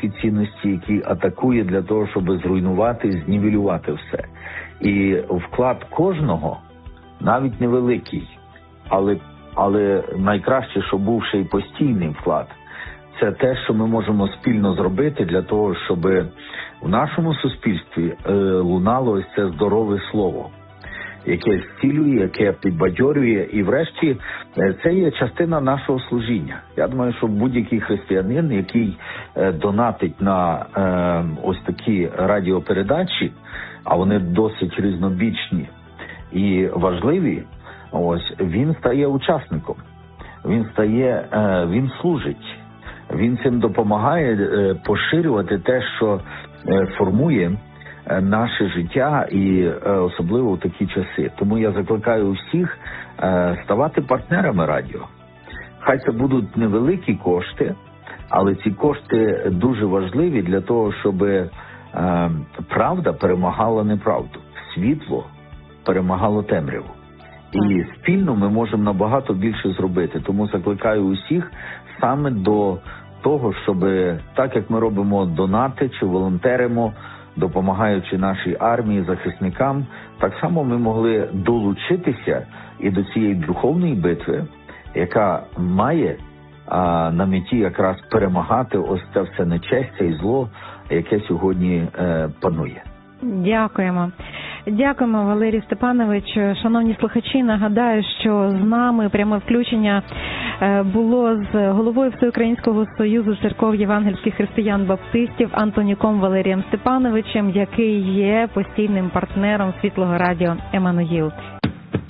ті цінності, які атакує для того, щоб зруйнувати, знівелювати все. І вклад кожного, навіть невеликий, але найкраще, щоб був ще й постійний вклад, це те, що ми можемо спільно зробити для того, щоб в нашому суспільстві лунало ось це здорове слово, яке зцілює, яке підбадьорює, і врешті це є частина нашого служіння. Я думаю, що будь-який християнин, який донатить на ось такі радіопередачі, а вони досить різнобічні і важливі, ось він стає учасником, він служить, він цим допомагає поширювати те, що формує наше життя, і особливо в такі часи. Тому я закликаю всіх ставати партнерами радіо. Хай це будуть невеликі кошти, але ці кошти дуже важливі для того, щоб правда перемагала неправду, світло перемагало темряву. І спільно ми можемо набагато більше зробити. Тому закликаю усіх саме до того, щоб так, як ми робимо донати чи волонтеримо, допомагаючи нашій армії, захисникам, так само ми могли долучитися і до цієї духовної битви, яка має на меті якраз перемагати ось це все нечестя і зло, яке сьогодні панує. Дякуємо. Дякуємо, Валерій Степанович. Шановні слухачі, нагадаю, що з нами пряме включення було з головою Всеукраїнського союзу церков євангельських християн-баптистів Антонюком Валерієм Степановичем, який є постійним партнером Світлого радіо «Еммануїл».